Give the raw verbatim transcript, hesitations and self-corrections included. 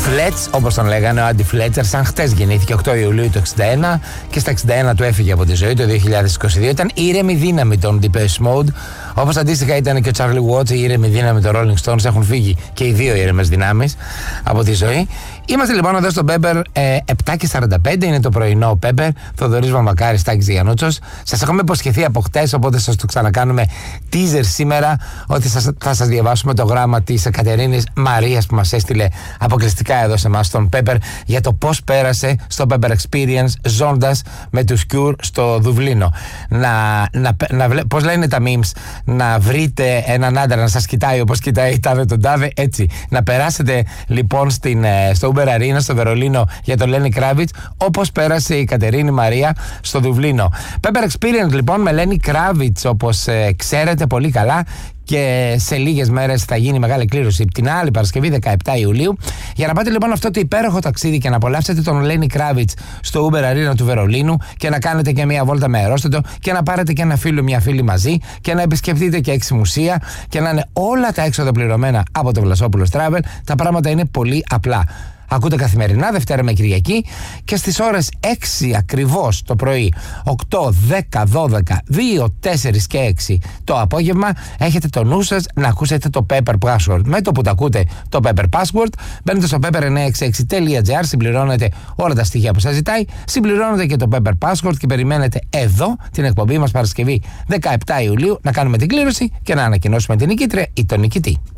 Fletch, όπως τον λέγανε, ο Άντι Φλέτσερ, σαν χτες γεννήθηκε οκτώ Ιουλίου του εξήντα ένα και στα εξήντα ένα του έφυγε από τη ζωή το δύο χιλιάδες είκοσι δύο. Ήταν η ήρεμη δύναμη των Depeche Mode, όπως αντίστοιχα ήταν και ο Charlie Watts, η ήρεμη δύναμη των Rolling Stones. Έχουν φύγει και οι δύο ήρεμες δυνάμεις από τη ζωή. Είμαστε λοιπόν εδώ στο Pepper, ε, επτά και σαράντα πέντε είναι το πρωινό Pepper. Θοδωρής Βαμβακάρης, Τάκης Γιαννούτσος. Σας έχουμε υποσχεθεί από χτες, οπότε σας το ξανακάνουμε teaser σήμερα, ότι σας, θα σας διαβάσουμε το γράμμα της Κατερίνης Μαρίας που μας έστειλε αποκλειστικά εδώ σε εμάς στον Pepper για το πώς πέρασε στο Pepper Experience ζώντας με τους Cure στο Δουβλίνο. Να, να, να, να, πώς λένε τα memes, να βρείτε έναν άντρα να σας κοιτάει όπως κοιτάει η τάδε τον τάδε, έτσι. Να περάσετε λοιπόν στην, στο Uber Arena στο Βερολίνο για τον Lenny Kravitz, όπως πέρασε η Κατερίνη Μαρία στο Δουβλίνο. Pepper Experience λοιπόν με Lenny Kravitz, όπως ε, ξέρετε πολύ καλά. Και σε λίγες μέρες θα γίνει μεγάλη κλήρωση την άλλη Παρασκευή δεκαεπτά Ιουλίου. Για να πάτε λοιπόν αυτό το υπέροχο ταξίδι και να απολαύσετε τον Lenny Kravitz στο Uber Arena του Βερολίνου και να κάνετε και μια βόλτα με αερόστατο και να πάρετε και ένα φίλο, μια φίλη μαζί και να επισκεφτείτε και έξι μουσεία και να είναι όλα τα έξοδα πληρωμένα από το Βλασόπουλος Travel. Τα πράγματα είναι πολύ απλά. Ακούτε καθημερινά Δευτέρα με Κυριακή και στις ώρες έξι ακριβώς το πρωί, οκτώ, δέκα, δώδεκα, δύο, τέσσερα και έξι το απόγευμα έχετε το νου σας να ακούσετε το Pepper Password. Με το που το ακούτε το Pepper Password μπαίνετε στο pepper εννιακόσια εξήντα έξι τελεία τζι άρ, συμπληρώνετε όλα τα στοιχεία που σας ζητάει, συμπληρώνετε και το Pepper Password και περιμένετε εδώ την εκπομπή μας Παρασκευή δεκαεπτά Ιουλίου να κάνουμε την κλήρωση και να ανακοινώσουμε την νικήτρια ή τον νικητή.